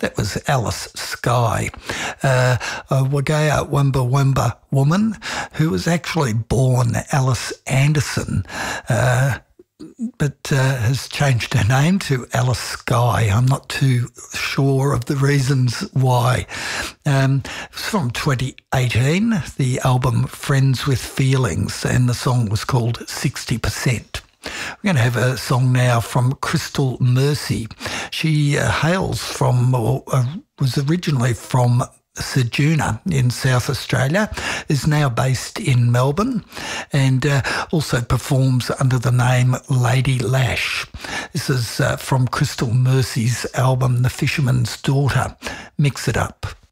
That was Alice Skye, a Wagaya Wimba Wimba woman who was actually born Alice Anderson, but has changed her name to Alice Skye. I'm not too sure of the reasons why. It's from 2018, the album Friends with Feelings, and the song was called 60%. We're going to have a song now from Crystal Mercy. She hails from, or was originally from Ceduna in South Australia, is now based in Melbourne, and also performs under the name Lady Lash. This is from Crystal Mercy's album The Fisherman's Daughter. Mix It Up.